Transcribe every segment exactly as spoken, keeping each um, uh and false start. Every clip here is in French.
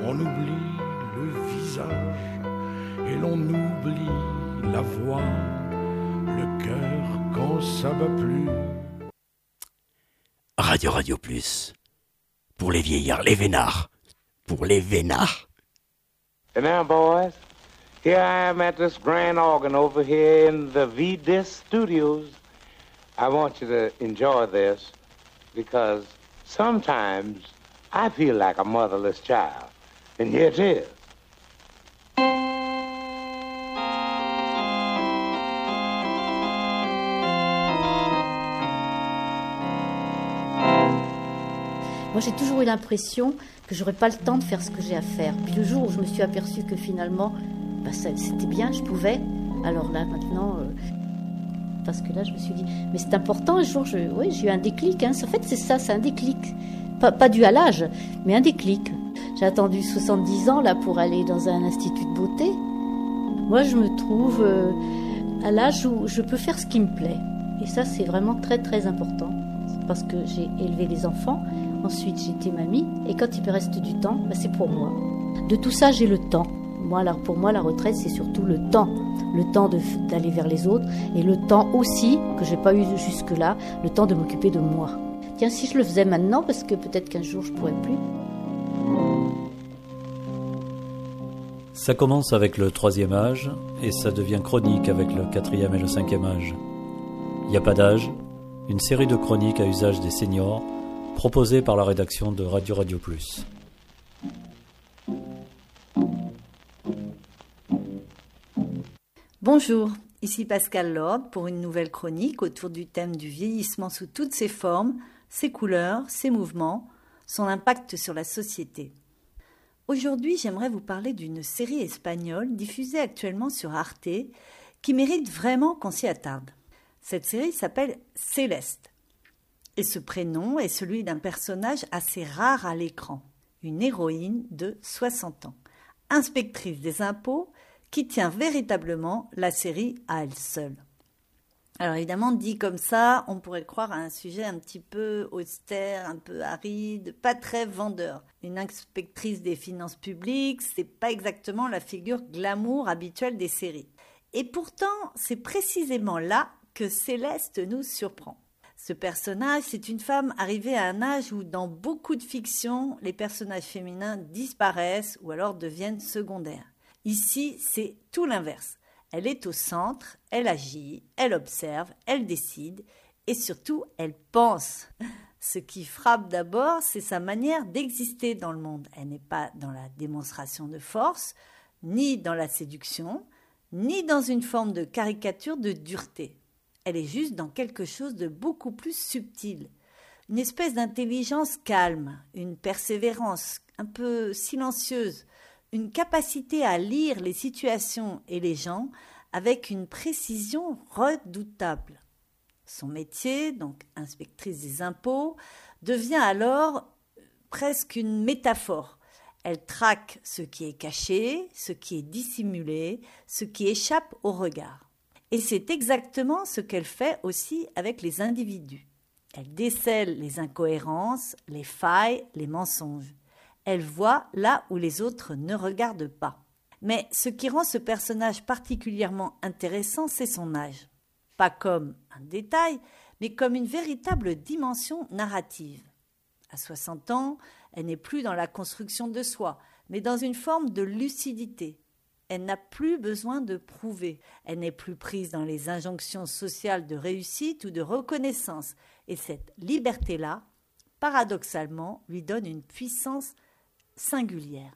On oublie le visage et l'on oublie la voix, le cœur quand ça bat plus. Radio Radio Plus. Pour les vieillards, les vénards. Pour les vénards. And now, boys, here I am at this grand organ over here in the V-Disc Studios. I want you to enjoy this because sometimes I feel like a motherless child. And here it is. Moi, j'ai toujours eu l'impression que j'aurais pas le temps de faire ce que j'ai à faire. Puis le jour où je me suis aperçue que finalement, bah, ça, c'était bien, je pouvais. Alors là, maintenant, euh, parce que là, je me suis dit, mais c'est important. Un jour, je, ouais, j'ai eu un déclic. Hein. En fait, c'est ça, c'est un déclic, pas, pas dû à l'âge, mais un déclic. J'ai attendu soixante-dix ans là pour aller dans un institut de beauté. Moi, je me trouve euh, à l'âge où je peux faire ce qui me plaît. Et ça, c'est vraiment très, très important. C'est parce que j'ai élevé les enfants. Ensuite, j'étais mamie. Et quand il me reste du temps, bah, c'est pour moi. De tout ça, j'ai le temps. Moi, alors, pour moi, la retraite, c'est surtout le temps. Le temps de, d'aller vers les autres. Et le temps aussi, que je n'ai pas eu jusque-là, le temps de m'occuper de moi. Tiens, si je le faisais maintenant, parce que peut-être qu'un jour, je ne pourrais plus. Ça commence avec le troisième âge et ça devient chronique avec le quatrième et le cinquième âge. Il n'y a pas d'âge, une série de chroniques à usage des seniors proposée par la rédaction de Radio Radio Plus. Bonjour, ici Pascal Lord pour une nouvelle chronique autour du thème du vieillissement sous toutes ses formes, ses couleurs, ses mouvements, son impact sur la société. Aujourd'hui, j'aimerais vous parler d'une série espagnole diffusée actuellement sur Arte qui mérite vraiment qu'on s'y attarde. Cette série s'appelle Céleste. Et ce prénom est celui d'un personnage assez rare à l'écran, une héroïne de soixante ans, inspectrice des impôts qui tient véritablement la série à elle seule. Alors évidemment, dit comme ça, on pourrait croire à un sujet un petit peu austère, un peu aride, pas très vendeur. Une inspectrice des finances publiques, c'est pas exactement la figure glamour habituelle des séries. Et pourtant, c'est précisément là que Céleste nous surprend. Ce personnage, c'est une femme arrivée à un âge où, dans beaucoup de fictions, les personnages féminins disparaissent ou alors deviennent secondaires. Ici, c'est tout l'inverse. Elle est au centre, elle agit, elle observe, elle décide et surtout, elle pense. Ce qui frappe d'abord, c'est sa manière d'exister dans le monde. Elle n'est pas dans la démonstration de force, ni dans la séduction, ni dans une forme de caricature de dureté. Elle est juste dans quelque chose de beaucoup plus subtil. Une espèce d'intelligence calme, une persévérance un peu silencieuse, une capacité à lire les situations et les gens avec une précision redoutable. Son métier, donc inspectrice des impôts, devient alors presque une métaphore. Elle traque ce qui est caché, ce qui est dissimulé, ce qui échappe au regard. Et c'est exactement ce qu'elle fait aussi avec les individus. Elle décèle les incohérences, les failles, les mensonges. Elle voit là où les autres ne regardent pas. Mais ce qui rend ce personnage particulièrement intéressant, c'est son âge. Pas comme un détail, mais comme une véritable dimension narrative. À soixante ans, elle n'est plus dans la construction de soi, mais dans une forme de lucidité. Elle n'a plus besoin de prouver. Elle n'est plus prise dans les injonctions sociales de réussite ou de reconnaissance. Et cette liberté-là, paradoxalement, lui donne une puissance singulière.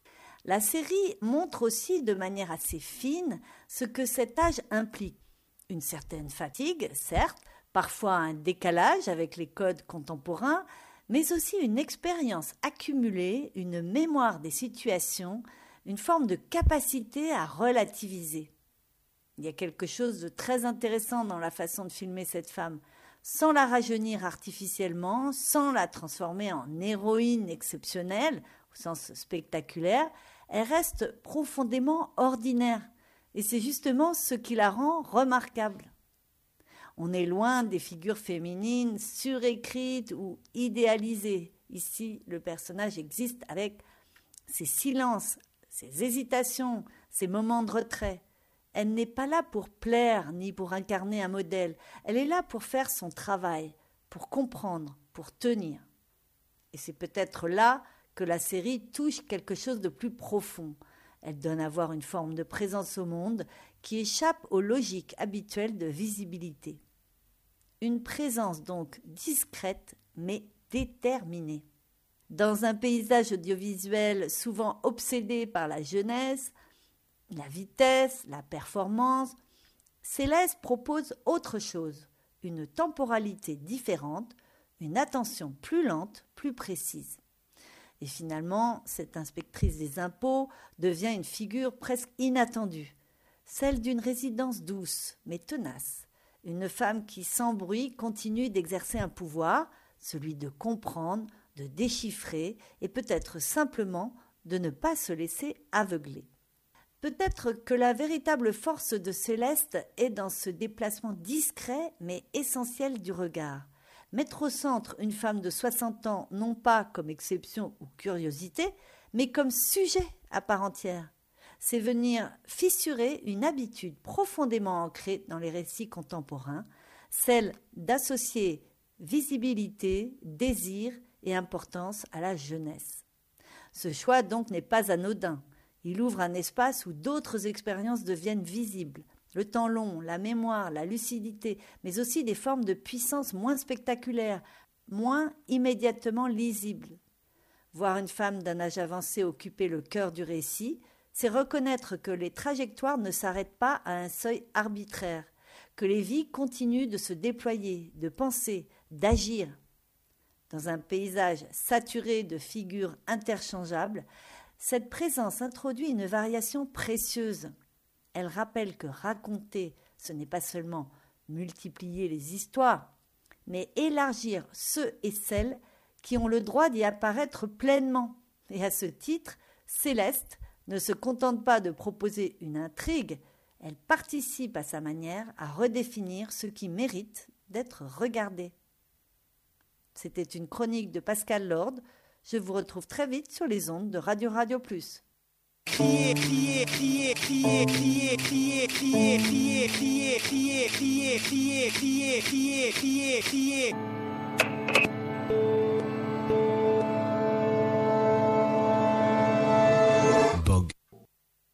La série montre aussi de manière assez fine ce que cet âge implique. Une certaine fatigue, certes, parfois un décalage avec les codes contemporains, mais aussi une expérience accumulée, une mémoire des situations, une forme de capacité à relativiser. Il y a quelque chose de très intéressant dans la façon de filmer cette femme, sans la rajeunir artificiellement, sans la transformer en héroïne exceptionnelle, au sens spectaculaire, elle reste profondément ordinaire. Et c'est justement ce qui la rend remarquable. On est loin des figures féminines surécrites ou idéalisées. Ici, le personnage existe avec ces silences, ces hésitations, ces moments de retrait. Elle n'est pas là pour plaire ni pour incarner un modèle. Elle est là pour faire son travail, pour comprendre, pour tenir. Et c'est peut-être là que la série touche quelque chose de plus profond. Elle donne à voir une forme de présence au monde qui échappe aux logiques habituelles de visibilité. Une présence donc discrète mais déterminée. Dans un paysage audiovisuel souvent obsédé par la jeunesse, la vitesse, la performance, Céleste propose autre chose, une temporalité différente, une attention plus lente, plus précise. Et finalement, cette inspectrice des impôts devient une figure presque inattendue, celle d'une résidence douce mais tenace, une femme qui sans bruit continue d'exercer un pouvoir, celui de comprendre, de déchiffrer et peut-être simplement de ne pas se laisser aveugler. Peut-être que la véritable force de Céleste est dans ce déplacement discret mais essentiel du regard. Mettre au centre une femme de soixante ans, non pas comme exception ou curiosité, mais comme sujet à part entière. C'est venir fissurer une habitude profondément ancrée dans les récits contemporains, celle d'associer visibilité, désir et importance à la jeunesse. Ce choix donc n'est pas anodin. Il ouvre un espace où d'autres expériences deviennent visibles. Le temps long, la mémoire, la lucidité, mais aussi des formes de puissance moins spectaculaires, moins immédiatement lisibles. Voir une femme d'un âge avancé occuper le cœur du récit, c'est reconnaître que les trajectoires ne s'arrêtent pas à un seuil arbitraire, que les vies continuent de se déployer, de penser, d'agir. Dans un paysage saturé de figures interchangeables, cette présence introduit une variation précieuse. Elle rappelle que raconter, ce n'est pas seulement multiplier les histoires, mais élargir ceux et celles qui ont le droit d'y apparaître pleinement. Et à ce titre, Céleste ne se contente pas de proposer une intrigue, elle participe à sa manière à redéfinir ce qui mérite d'être regardé. C'était une chronique de Pascal Lord. Je vous retrouve très vite sur les ondes de Radio Radio Plus. Crier, crier, crier, crier, crier, crier, crier, crier, crier, crier, crier, crier, crier, crier, crier, crier.